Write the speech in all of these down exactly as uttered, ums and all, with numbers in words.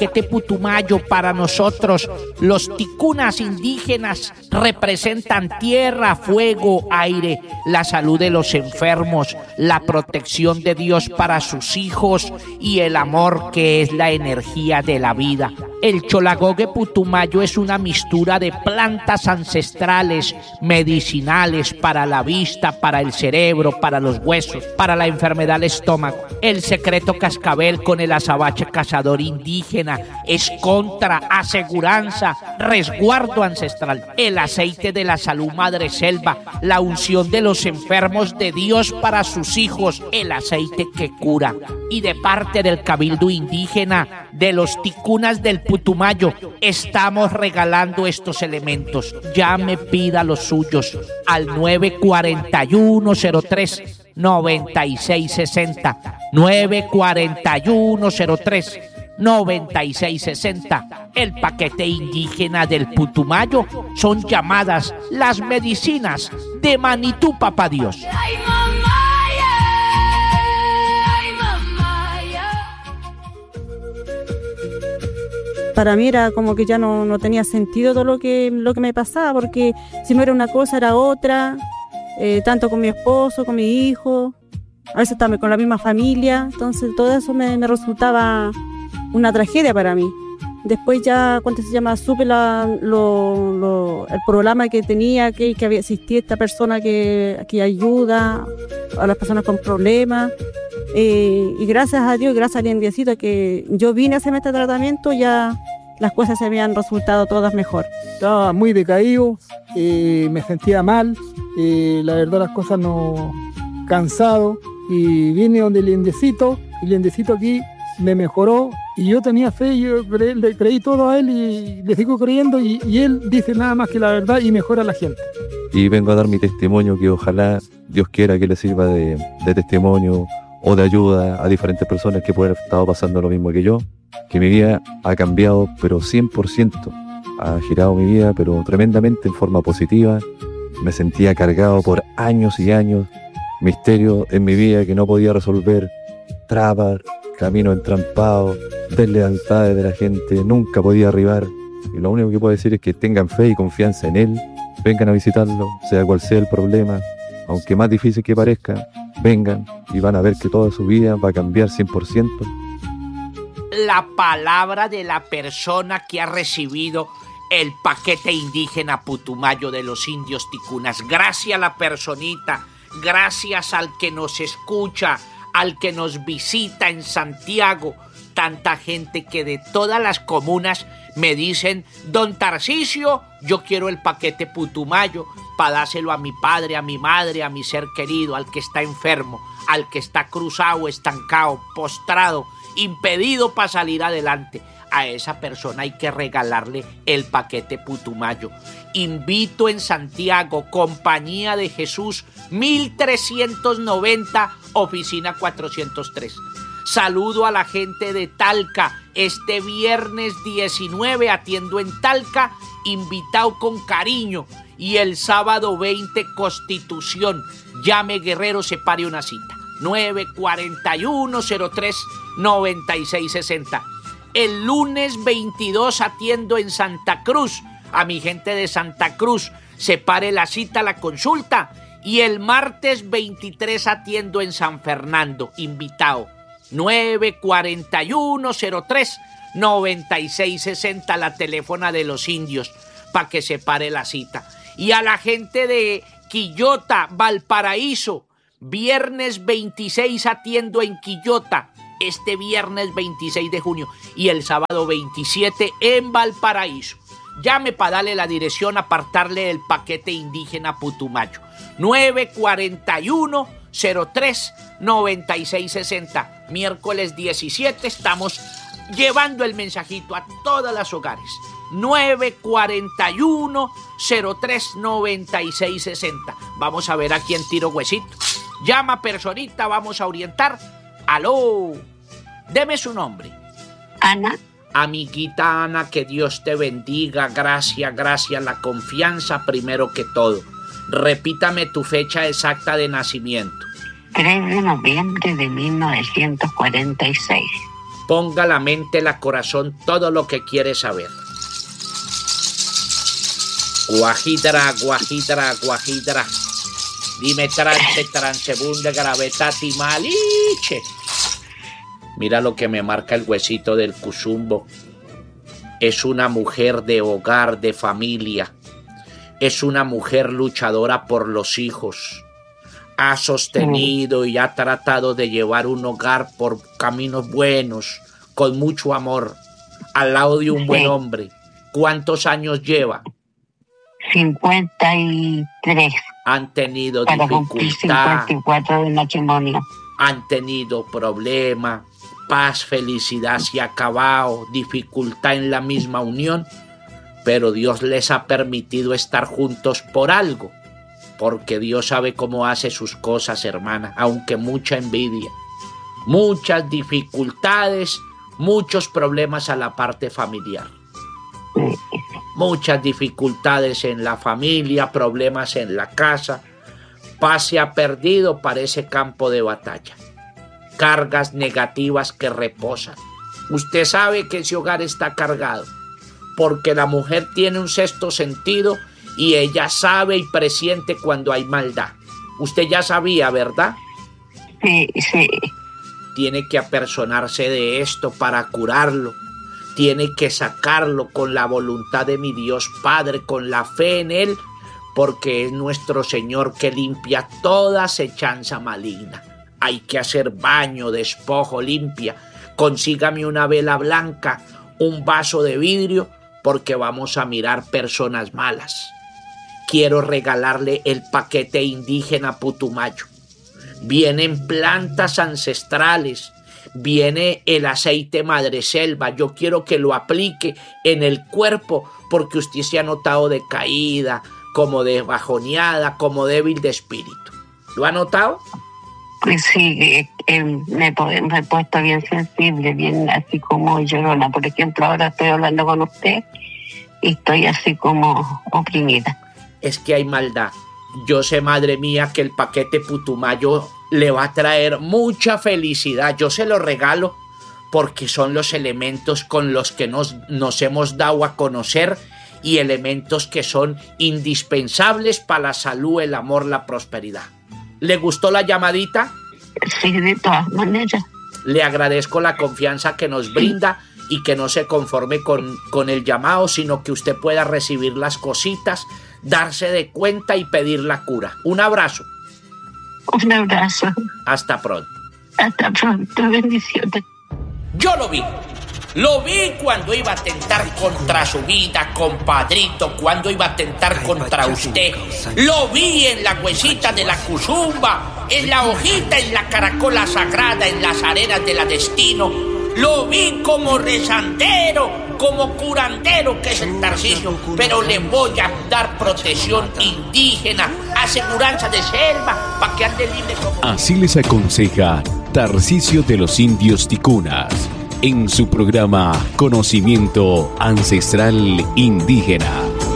paquete Putumayo para nosotros, los ticunas indígenas, representan tierra, fuego, aire, la salud de los enfermos, la protección de Dios para sus hijos y el amor que es la energía de la vida. El cholagogue Putumayo es una mixtura de plantas ancestrales, medicinales para la vista, para el cerebro, para los huesos, para la enfermedad del estómago. El secreto cascabel con el azabache cazador indígena es contra, aseguranza, resguardo ancestral. El aceite de la salud madre selva, la unción de los enfermos de Dios para sus hijos, el aceite que cura. Y de parte del cabildo indígena, de los ticunas del Putumayo, estamos regalando estos elementos. Llame, pida los suyos al nueve cuatro uno cero tres noventa y seis sesenta, nueve cuatro uno cero tres noventa y seis sesenta. El paquete indígena del Putumayo son llamadas las medicinas de Manitú, papá Dios. Para mí era como que ya no, no tenía sentido todo lo que, lo que me pasaba, porque si no era una cosa era otra, eh, tanto con mi esposo, con mi hijo, a veces también con la misma familia, entonces todo eso me, me resultaba una tragedia para mí. Después ya, cuando se llama, supe la, lo, lo, el programa que tenía, que, que había existido esta persona que, que ayuda a las personas con problemas. Eh, y gracias a Dios, gracias al Indiecito que yo vine a hacerme este tratamiento, ya las cosas se habían resultado todas mejor. Estaba muy decaído, eh, me sentía mal, eh, la verdad las cosas no... cansado, y vine donde el Indiecito, el Indiecito aquí me mejoró, y yo tenía fe, yo cre, le creí todo a él y le sigo creyendo, y, y él dice nada más que la verdad y mejora a la gente. Y vengo a dar mi testimonio, que ojalá Dios quiera que le sirva de, de testimonio o de ayuda a diferentes personas que pueden haber estado pasando lo mismo que yo, que mi vida ha cambiado, pero cien por ciento, ha girado mi vida, pero tremendamente en forma positiva. Me sentía cargado por años y años, misterios en mi vida que no podía resolver, trabas, caminos entrampados, deslealtades de la gente, nunca podía arribar. Y lo único que puedo decir es que tengan fe y confianza en Él, vengan a visitarlo, sea cual sea el problema, aunque más difícil que parezca, vengan y van a ver que toda su vida va a cambiar cien por ciento. La palabra de la persona que ha recibido el paquete indígena Putumayo de los indios ticunas. Gracias a la personita, gracias al que nos escucha, al que nos visita en Santiago, tanta gente que de todas las comunas me dicen: don Tarcisio, yo quiero el paquete Putumayo para dárselo a mi padre, a mi madre, a mi ser querido, al que está enfermo, al que está cruzado, estancado, postrado, impedido para salir adelante. A esa persona hay que regalarle el paquete Putumayo. Invito en Santiago, Compañía de Jesús, mil trescientos noventa, oficina cuatrocientos tres. Saludo a la gente de Talca. Este viernes diecinueve atiendo en Talca, invitado con cariño. Y el sábado veinte, Constitución. Llame, guerrero, separe una cita. nueve cuatro uno cero tres noventa y seis sesenta. El lunes veintidós atiendo en Santa Cruz. A mi gente de Santa Cruz, separe la cita, la consulta. Y el martes veintitrés atiendo en San Fernando, invitado. nueve cuatro uno cero tres noventa y seis sesenta, la teléfona de los indios, para que separe la cita. Y a la gente de Quillota, Valparaíso, viernes veintiséis atiendo en Quillota, este viernes veintiséis de junio, y el sábado veintisiete en Valparaíso. Llame para darle la dirección, apartarle el paquete indígena Putumayo. nueve cuatro uno cero tres noventa y seis sesenta. Miércoles diecisiete estamos llevando el mensajito a todas las hogares. nueve cuatro uno cero tres noventa y seis sesenta. Vamos a ver a quién tiro huesito. Llama, personita, vamos a orientar. Aló, deme su nombre. Ana. Amiguita Ana, que Dios te bendiga. Gracias, gracias. La confianza primero que todo. Repítame tu fecha exacta de nacimiento. tres de noviembre de mil novecientos cuarenta y seis. Ponga la mente, la corazón, todo lo que quiere saber. Guajidra, guajidra, guajidra. Dime trance, transebunde, gravetati, maliche. Mira lo que me marca el huesito del cuzumbo. Es una mujer de hogar, de familia. Es una mujer luchadora por los hijos. Ha sostenido y ha tratado de llevar un hogar por caminos buenos, con mucho amor, al lado de un buen hombre. ¿Cuántos años lleva? cincuenta y tres. Han tenido para cumplir dificultad. cincuenta y cuatro de matrimonio. Han tenido problemas. Paz, felicidad se ha acabado. Dificultad en la misma unión. Pero Dios les ha permitido estar juntos por algo. Porque Dios sabe cómo hace sus cosas, hermana. Aunque mucha envidia. Muchas dificultades. Muchos problemas a la parte familiar. Muchas dificultades en la familia, problemas en la casa. Paz se ha perdido para ese campo de batalla. Cargas negativas que reposan. Usted sabe que ese hogar está cargado, porque la mujer tiene un sexto sentido y ella sabe y presiente cuando hay maldad. Usted ya sabía, ¿verdad? Sí, sí. Tiene que apersonarse de esto para curarlo. Tiene que sacarlo con la voluntad de mi Dios Padre, con la fe en Él, porque es nuestro Señor que limpia toda acechanza maligna. Hay que hacer baño, despojo, limpia. Consígame una vela blanca, un vaso de vidrio, porque vamos a mirar personas malas. Quiero regalarle el paquete indígena Putumayo. Vienen plantas ancestrales. Viene el aceite madreselva. Yo quiero que lo aplique en el cuerpo porque usted se ha notado decaída, como de bajoneada, como débil de espíritu. ¿Lo ha notado? Pues sí, eh, eh, me, me he puesto bien sensible, bien así como llorona. Por ejemplo, ahora estoy hablando con usted y estoy así como oprimida. Es que hay maldad. Yo sé, madre mía, que el paquete Putumayo le va a traer mucha felicidad. Yo se lo regalo porque son los elementos con los que nos, nos hemos dado a conocer y elementos que son indispensables para la salud, el amor, la prosperidad. ¿Le gustó la llamadita? Sí, de todas maneras. Le agradezco la confianza que nos brinda y que no se conforme con, con el llamado, sino que usted pueda recibir las cositas, darse de cuenta y pedir la cura. Un abrazo. Un abrazo. Hasta pronto. Hasta pronto. Bendiciones. Yo lo vi. Lo vi cuando iba a atentar contra su vida, compadrito, cuando iba a atentar contra usted. Lo vi en la huesita de la cuzumba, en la hojita, en la caracola sagrada, en las arenas de la destino. Lo vi como rezandero, como curandero, que es el Tarcisio, pero le voy a dar protección indígena, aseguranza de selva, para que ande libre como... Así les aconseja Tarcisio de los Indios Ticunas, en su programa Conocimiento Ancestral Indígena.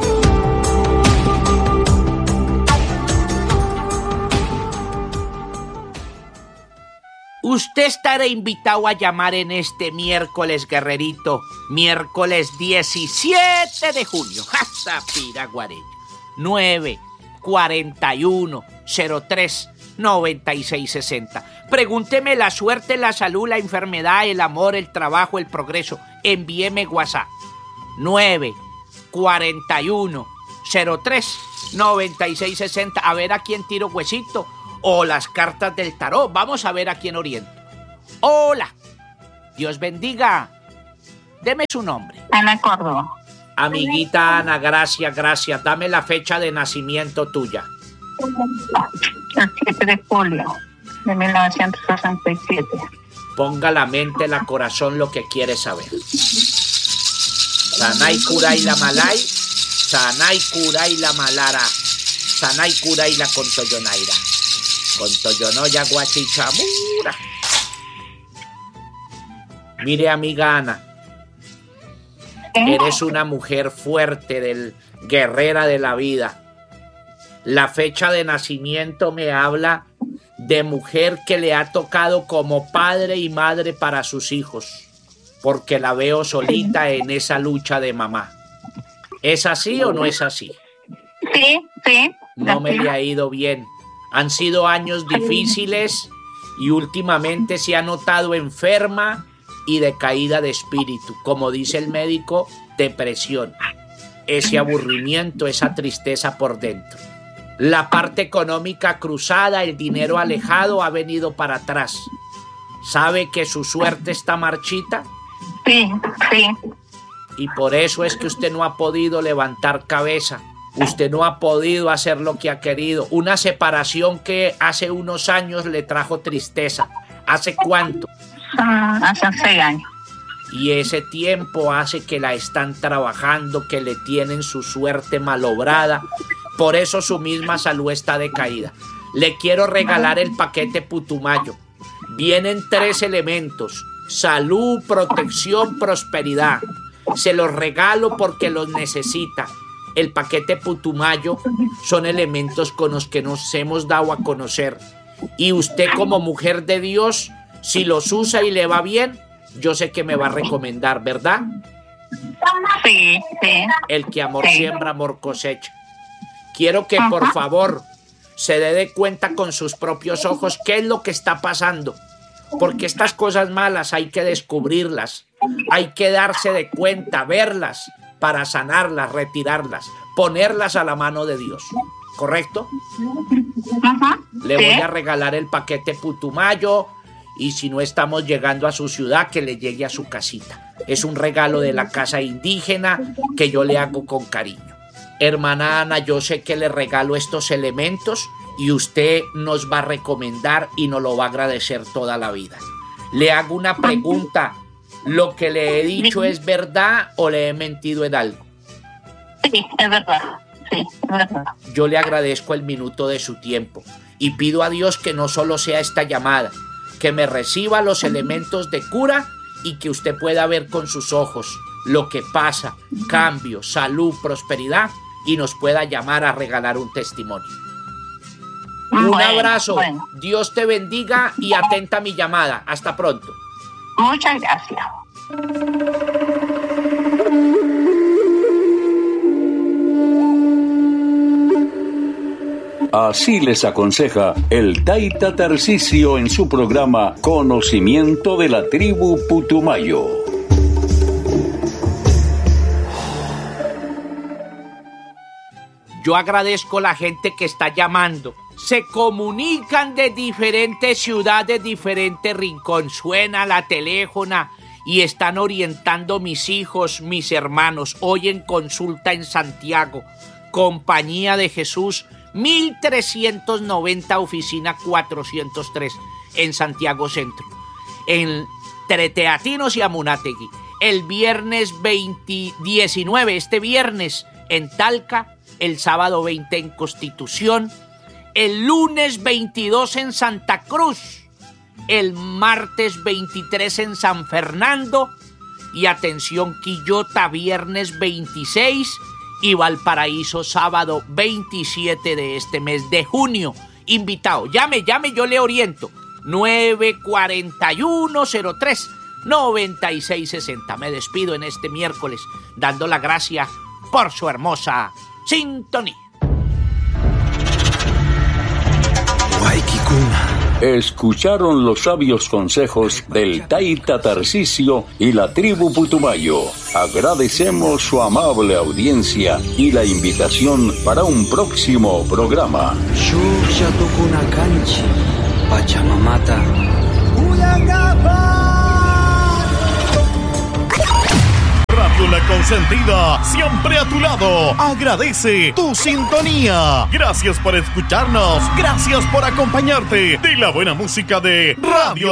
Usted estará invitado a llamar en este miércoles, guerrerito, miércoles diecisiete de junio, hasta Piraguareña, nueve cuarenta y uno cero tres noventa y seis sesenta. Pregúnteme la suerte, la salud, la enfermedad, el amor, el trabajo, el progreso. Envíeme WhatsApp nueve cuarenta y uno cero tres noventa y seis sesenta. A ver a quién tiro huesito o las cartas del tarot. Vamos a ver a quién oriento. Hola, Dios bendiga. Deme su nombre. Ana Córdoba. Amiguita Ana, gracias, gracias. Dame la fecha de nacimiento tuya. El siete de julio de mil novecientos sesenta y siete. Ponga la mente, la corazón, lo que quiere saber. Sanay Kuray la Malay, Sanay Kuray la Malara, Sanay Kuray la Contoyonaira, Contoyonoya Guachichamura. Mire, amiga Ana, eres una mujer fuerte, del, guerrera de la vida. La fecha de nacimiento me habla de mujer que le ha tocado como padre y madre para sus hijos. porque la veo solita en esa lucha de mamá. ¿Es así o no es así? Sí, sí. No me le ha ido bien. Han sido años difíciles y últimamente se ha notado enferma y decaída de espíritu. Como dice el médico, depresión. Ese aburrimiento, esa tristeza por dentro. La parte económica cruzada, el dinero alejado ha venido para atrás. ¿Sabe que su suerte está marchita? Sí, sí. Y por eso es que usted no ha podido levantar cabeza. Usted no ha podido hacer lo que ha querido. Una separación que hace unos años le trajo tristeza. ¿Hace cuánto? Ah, hace seis años. Y ese tiempo hace que la están trabajando, que le tienen su suerte malobrada. Por eso su misma salud está decaída. Le quiero regalar el paquete Putumayo. Vienen tres elementos: salud, protección, prosperidad. Se los regalo porque los necesita. El paquete Putumayo son elementos con los que nos hemos dado a conocer. Y usted, como mujer de Dios, si los usa y le va bien, yo sé que me va a recomendar, ¿verdad? Sí, sí. El que amor siembra, amor cosecha. Quiero que por favor se dé de cuenta con sus propios ojos qué es lo que está pasando. Porque estas cosas malas hay que descubrirlas. Hay que darse de cuenta, verlas, para sanarlas, retirarlas, ponerlas a la mano de Dios. ¿Correcto? Uh-huh. Le ¿Sí? voy a regalar el paquete Putumayo y si no estamos llegando a su ciudad, que le llegue a su casita. Es un regalo de la casa indígena que yo le hago con cariño. Hermana Ana, yo sé que le regalo estos elementos y usted nos va a recomendar y nos lo va a agradecer toda la vida. Le hago una pregunta. ¿Lo que le he dicho es verdad o le he mentido en algo? Sí, es verdad. Sí, es verdad. Yo le agradezco el minuto de su tiempo y pido a Dios que no solo sea esta llamada, que me reciba los elementos de cura y que usted pueda ver con sus ojos lo que pasa, cambio, salud, prosperidad, y nos pueda llamar a regalar un testimonio. Un Bueno, abrazo, bueno. Dios te bendiga y atenta a mi llamada. Hasta pronto. Muchas gracias. Así les aconseja el Taita Tarcisio en su programa Conocimiento de la Tribu Putumayo. Yo agradezco a la gente que está llamando. Se comunican de diferentes ciudades, diferentes rincones. Suena la teléfona y están orientando mis hijos, mis hermanos. Hoy en consulta en Santiago, Compañía de Jesús, mil trescientos noventa, oficina cuatrocientos tres, en Santiago Centro. Entre Teatinos y Amunátegui. El viernes veinte, diecinueve, este viernes en Talca. El sábado veinte en Constitución, el lunes veintidós en Santa Cruz, el martes veintitrés en San Fernando y atención Quillota viernes veintiséis y Valparaíso sábado veintisiete de este mes de junio. Invitado, llame, llame, yo le oriento. nueve cuatro uno cero tres nueve seis seis cero. Me despido en este miércoles dando la gracia por su hermosa sintonía. Escucharon los sabios consejos del Taita Tarcisio y la tribu Putumayo. Agradecemos su amable audiencia y la invitación para un próximo programa. Pachamamata. Radio La Consentida, siempre a tu lado. Agradece tu sintonía. Gracias por escucharnos. Gracias por acompañarte de la buena música de Radio